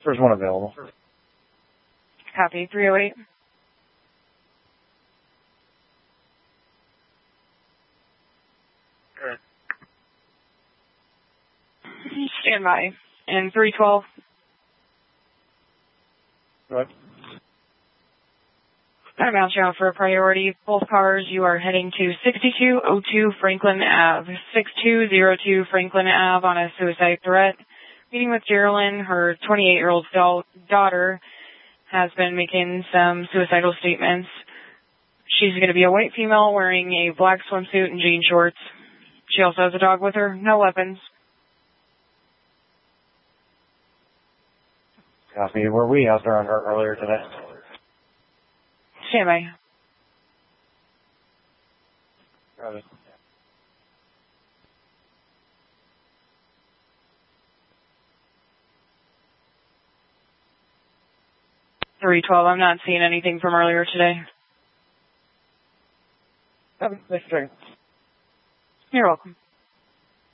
There's one available. Copy, 308. Stand by. And 312. Go ahead. I'm out you for a priority. Both cars, you are heading to 6202 Franklin Ave, 6202 Franklin Ave on a suicide threat. Meeting with Geraldine, her 28-year-old daughter has been making some suicidal statements. She's going to be a white female wearing a black swimsuit and jean shorts. She also has a dog with her, no weapons. Copy. Were we out there on her earlier today? Stand by. Got it. .312, I'm not seeing anything from earlier today. Copy. Thanks for checking. You're welcome.